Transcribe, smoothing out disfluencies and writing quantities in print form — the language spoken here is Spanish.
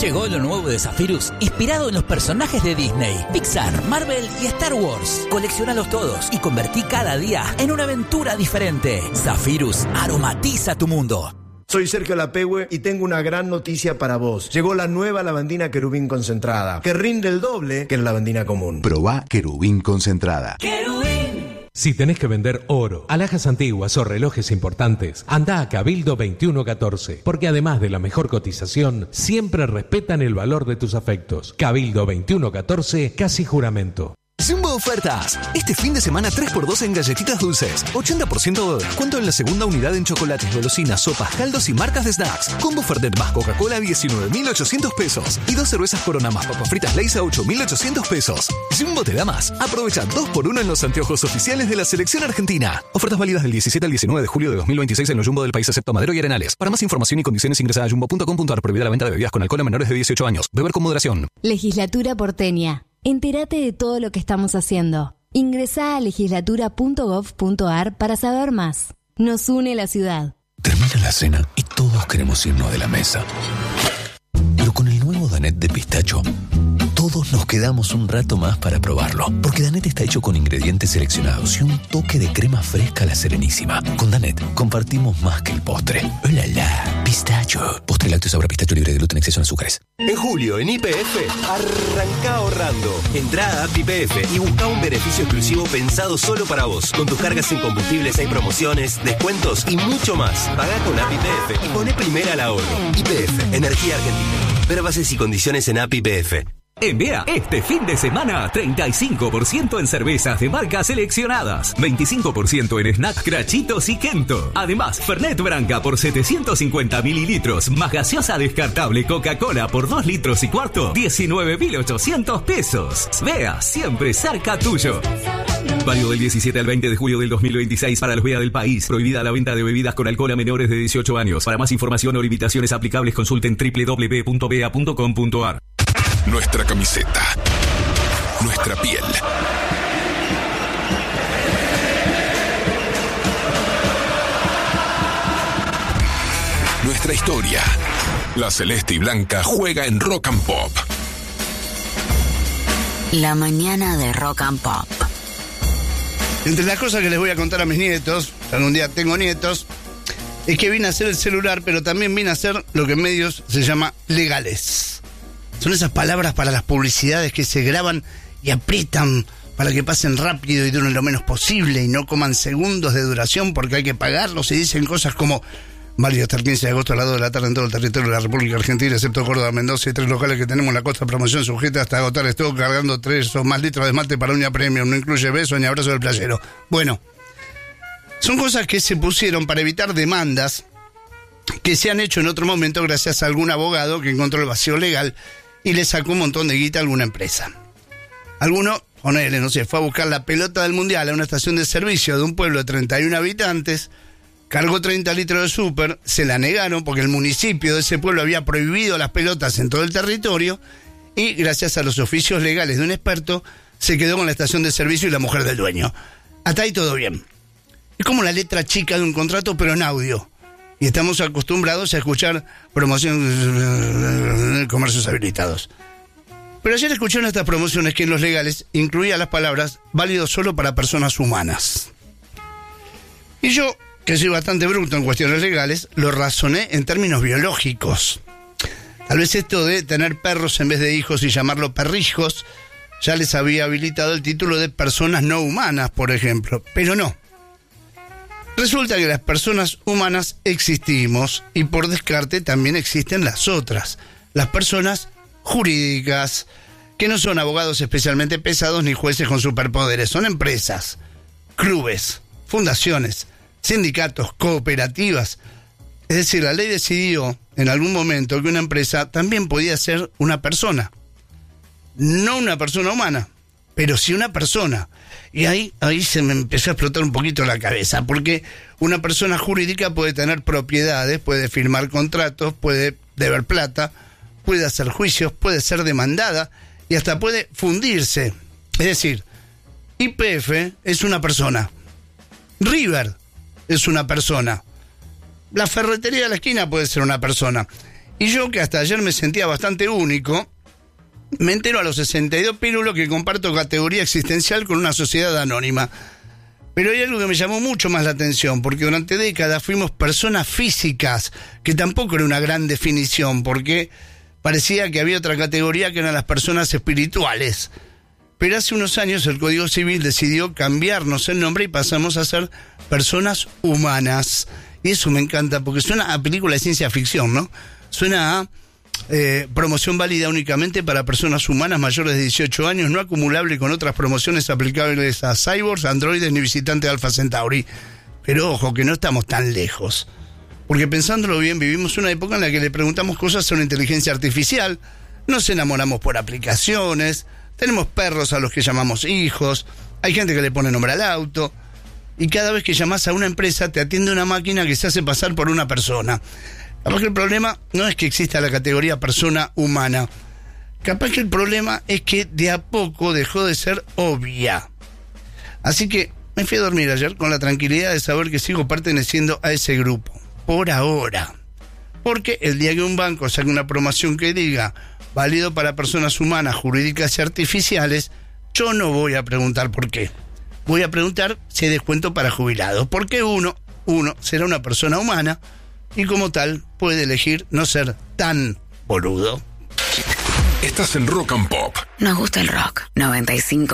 Llegó lo nuevo de Zephyrus, inspirado en los personajes de Disney, Pixar, Marvel y Star Wars. Coleccionalos todos y convertí cada día en una aventura diferente. Zephyrus aromatiza tu mundo. Soy Sergio Lapehue y tengo una gran noticia para vos. Llegó la nueva lavandina Querubín concentrada, que rinde el doble que la lavandina común. Probá Querubín concentrada. ¡Querubín! Si tenés que vender oro, alhajas antiguas o relojes importantes, anda a Cabildo 2114, porque además de la mejor cotización, siempre respetan el valor de tus afectos. Cabildo 2114, casi juramento. Jumbo Ofertas. Este fin de semana 3x2 en galletitas dulces. 80% de descuento en la segunda unidad en chocolates, golosinas, sopas, caldos y marcas de snacks. Combo Fernet más Coca-Cola a 19.800 pesos. Y 2 cervezas Corona más papas fritas Lay's a 8.800 pesos. Jumbo te da más. Aprovecha 2x1 en los anteojos oficiales de la selección argentina. Ofertas válidas del 17 al 19 de julio de 2026 en los Jumbo del país excepto Madero y Arenales. Para más información y condiciones ingresa a jumbo.com.ar. Prohibida la venta de bebidas con alcohol a menores de 18 años. Beber con moderación. Legislatura porteña. Entérate de todo lo que estamos haciendo. Ingresá a legislatura.gov.ar para saber más. Nos une la ciudad. Termina la cena y todos queremos irnos de la mesa. Pero con el nuevo Danette de pistacho, todos nos quedamos un rato más para probarlo. Porque Danette está hecho con ingredientes seleccionados y un toque de crema fresca a la Serenísima. Con Danette compartimos más que el postre. ¡Hola, la! Pistacho. Postre lácteo sabor a pistacho libre de gluten, exceso en azúcares. En julio, en YPF, arranca ahorrando. Entrá a App YPF y busca un beneficio exclusivo pensado solo para vos. Con tus cargas en combustibles hay promociones, descuentos y mucho más. Pagá con App YPF y poné primera al ahorro. YPF, Energía Argentina. Ver bases y condiciones en App YPF. En Bea, este fin de semana, 35% en cervezas de marcas seleccionadas, 25% en snack Crachitos y Kento. Además, Fernet Branca por 750 mililitros, más gaseosa descartable Coca-Cola por 2 litros y cuarto, 19.800 pesos. Bea, siempre cerca tuyo. Válido del 17 al 20 de julio del 2026 para los Bea del país. Prohibida la venta de bebidas con alcohol a menores de 18 años. Para más información o limitaciones aplicables consulten www.bea.com.ar. Nuestra camiseta. Nuestra piel. Nuestra historia. La celeste y blanca juega en Rock and Pop. La mañana de Rock and Pop. Entre las cosas que les voy a contar a mis nietos, algún día tengo nietos, es que vine a hacer el celular, pero también vine a hacer lo que en medios se llama legales. Son esas palabras para las publicidades que se graban y aprietan para que pasen rápido y duren lo menos posible y no coman segundos de duración porque hay que pagarlos, y dicen cosas como válido hasta el 15 de agosto a las 2 de la tarde en todo el territorio de la República Argentina, excepto Córdoba, Mendoza y 3 locales que tenemos en la costa. Promoción sujeta hasta agotar stock, cargando 3 o más litros de esmalte para uña premium. No incluye beso ni abrazo del playero. Bueno, son cosas que se pusieron para evitar demandas que se han hecho en otro momento gracias a algún abogado que encontró el vacío legal y le sacó un montón de guita a alguna empresa. Alguno, ponele, no sé, fue a buscar la pelota del mundial a una estación de servicio de un pueblo de 31 habitantes, cargó 30 litros de súper, se la negaron porque el municipio de ese pueblo había prohibido las pelotas en todo el territorio y gracias a los oficios legales de un experto se quedó con la estación de servicio y la mujer del dueño. Hasta ahí todo bien. Es como la letra chica de un contrato pero en audio. Y estamos acostumbrados a escuchar promoción de comercios habilitados. Pero ayer escuché en estas promociones que en los legales incluía las palabras válido solo para personas humanas. Y yo, que soy bastante bruto en cuestiones legales, lo razoné en términos biológicos. Tal vez esto de tener perros en vez de hijos y llamarlo perrijos ya les había habilitado el título de personas no humanas, por ejemplo. Pero no. Resulta que las personas humanas existimos y por descarte también existen las otras, las personas jurídicas, que no son abogados especialmente pesados ni jueces con superpoderes, son empresas, clubes, fundaciones, sindicatos, cooperativas. Es decir, la ley decidió en algún momento que una empresa también podía ser una persona, no una persona humana, pero sí una persona. Y ahí se me empezó a explotar un poquito la cabeza, porque una persona jurídica puede tener propiedades, puede firmar contratos, puede deber plata, puede hacer juicios, puede ser demandada y hasta puede fundirse. Es decir, YPF es una persona, River es una persona, la ferretería de la esquina puede ser una persona, Y yo, que hasta ayer me sentía bastante único, me entero a los 62 pílulos que comparto categoría existencial con una sociedad anónima. Pero hay algo que me llamó mucho más la atención, porque durante décadas fuimos personas físicas, que tampoco era una gran definición, porque parecía que había otra categoría que eran las personas espirituales. Pero hace unos años el Código Civil decidió cambiarnos el nombre y pasamos a ser personas humanas. Y eso me encanta, porque suena a película de ciencia ficción, ¿no? Suena a promoción válida únicamente para personas humanas mayores de 18 años, no acumulable con otras promociones aplicables a cyborgs, androides ni visitantes de Alpha Centauri. Pero ojo, que no estamos tan lejos. Porque pensándolo bien, vivimos una época en la que le preguntamos cosas a una inteligencia artificial, nos enamoramos por aplicaciones, tenemos perros a los que llamamos hijos, hay gente que le pone nombre al auto, y cada vez que llamas a una empresa te atiende una máquina que se hace pasar por una persona. Capaz que el problema no es que exista la categoría persona humana. Capaz que el problema es que de a poco dejó de ser obvia. Así que me fui a dormir ayer con la tranquilidad de saber que sigo perteneciendo a ese grupo. Por ahora. Porque el día que un banco saque una promoción que diga válido para personas humanas, jurídicas y artificiales, yo no voy a preguntar por qué. Voy a preguntar si hay descuento para jubilados. Porque uno será una persona humana y como tal puede elegir no ser tan boludo. Estás en Rock and Pop. Nos gusta el rock. 95.